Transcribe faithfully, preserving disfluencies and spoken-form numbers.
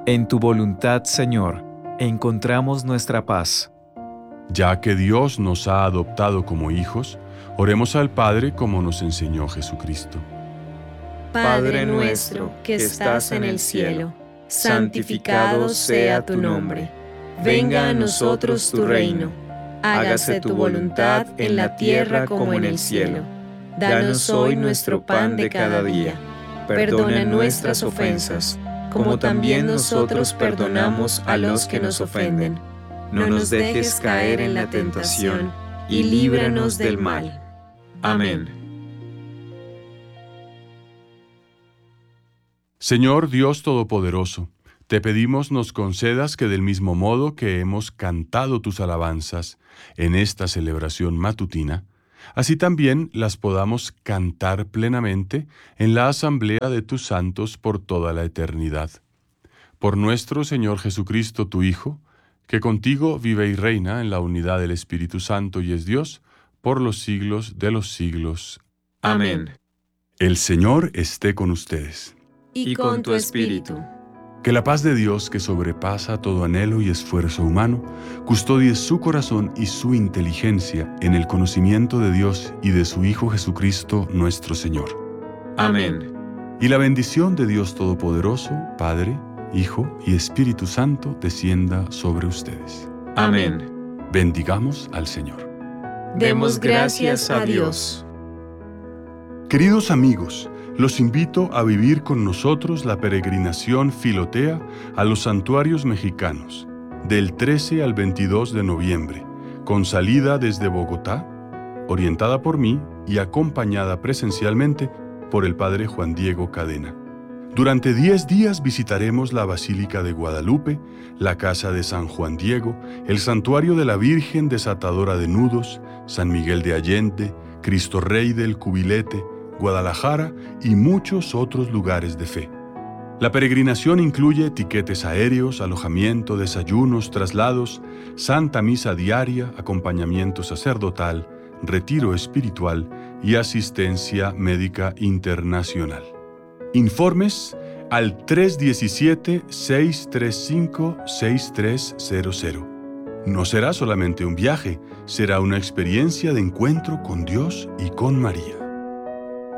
En tu voluntad, Señor, encontramos nuestra paz. Ya que Dios nos ha adoptado como hijos, oremos al Padre como nos enseñó Jesucristo. Padre nuestro que estás en el cielo, santificado sea tu nombre. Venga a nosotros tu reino. Hágase tu voluntad en la tierra como en el cielo. Danos hoy nuestro pan de cada día. Perdona nuestras ofensas, como también nosotros perdonamos a los que nos ofenden. No nos dejes caer en la tentación, y líbranos del mal. Amén. Señor Dios Todopoderoso, te pedimos nos concedas que del mismo modo que hemos cantado tus alabanzas en esta celebración matutina, así también las podamos cantar plenamente en la asamblea de tus santos por toda la eternidad. Por nuestro Señor Jesucristo, tu Hijo, que contigo vive y reina en la unidad del Espíritu Santo y es Dios, por los siglos de los siglos. Amén. El Señor esté con ustedes. Y con tu espíritu. Que la paz de Dios, que sobrepasa todo anhelo y esfuerzo humano, custodie su corazón y su inteligencia en el conocimiento de Dios y de su Hijo Jesucristo nuestro Señor. Amén. Y la bendición de Dios Todopoderoso, Padre, Hijo y Espíritu Santo, descienda sobre ustedes. Amén. Bendigamos al Señor. Demos gracias a Dios. Queridos amigos, los invito a vivir con nosotros la peregrinación Filotea a los santuarios mexicanos, del trece al veintidós de noviembre, con salida desde Bogotá, orientada por mí y acompañada presencialmente por el Padre Juan Diego Cadena. Durante diez días visitaremos la Basílica de Guadalupe, la Casa de San Juan Diego, el Santuario de la Virgen Desatadora de Nudos, San Miguel de Allende, Cristo Rey del Cubilete, Guadalajara y muchos otros lugares de fe. La peregrinación incluye tiquetes aéreos, alojamiento, desayunos, traslados, santa misa diaria, acompañamiento sacerdotal, retiro espiritual y asistencia médica internacional. Informes al tres uno siete, seis tres cinco, seis tres cero cero. No será solamente un viaje, será una experiencia de encuentro con Dios y con María.